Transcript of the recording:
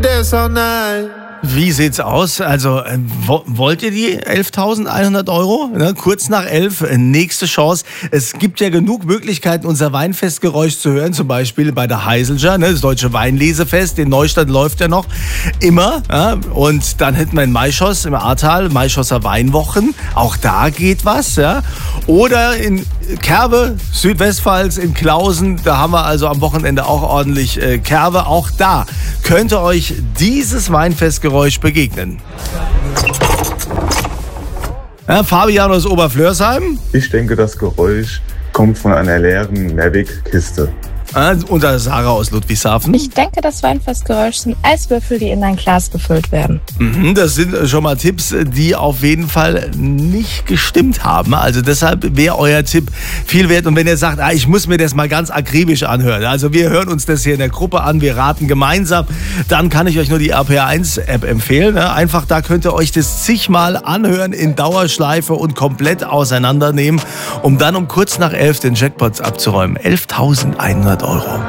Wie sieht's aus? Also, wollt ihr die 11.100 Euro? Ne? Kurz nach 11, nächste Chance. Es gibt ja genug Möglichkeiten, unser Weinfestgeräusch zu hören. Zum Beispiel bei der Heiselger, ne? Das Deutsche Weinlesefest. In Neustadt läuft ja noch immer. Ja? Und dann hätten wir in Maischoss im Ahrtal, Maischosser Weinwochen. Auch da geht was. Ja? Oder in Kerbe, Südwestpfalz, in Klausen. Da haben wir also am Wochenende auch ordentlich Kerbe. Auch da könnte euch dieses Weinfestgeräusch begegnen. Ja, Fabian aus Oberflörsheim. Ich denke, das Geräusch kommt von einer leeren Mehrwegkiste. Und Sarah aus Ludwigshafen. Ich denke, das Weinfestgeräusch sind Eiswürfel, die in ein Glas gefüllt werden. Das sind schon mal Tipps, die auf jeden Fall nicht gestimmt haben. Also deshalb wäre euer Tipp viel wert. Und wenn ihr sagt, ich muss mir das mal ganz akribisch anhören. Also wir hören uns das hier in der Gruppe an, wir raten gemeinsam. Dann kann ich euch nur die RPR1-App empfehlen. Einfach da könnt ihr euch das zigmal anhören in Dauerschleife und komplett auseinandernehmen, um dann um kurz nach 11 den Jackpot abzuräumen. 11.100 Euro.